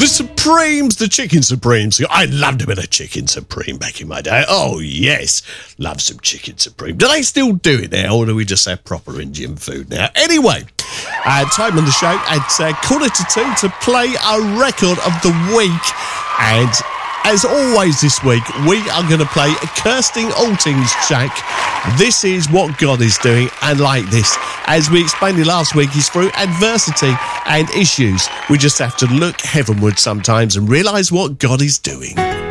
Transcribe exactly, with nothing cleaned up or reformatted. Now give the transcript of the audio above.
The Supremes, the Chicken Supremes. I loved a bit of Chicken Supreme back in my day. Oh, yes. Love some Chicken Supreme. Do they still do it now, or do we just have proper Indian food now? Anyway, uh, time on the show at uh, quarter to two to play a record of the week. And as always this week, we are going to play Kirsting Allting's track. This is What God Is Doing, and like this, as we explained it last week, is through adversity and issues. We just have to look heavenward sometimes and realise what God is doing.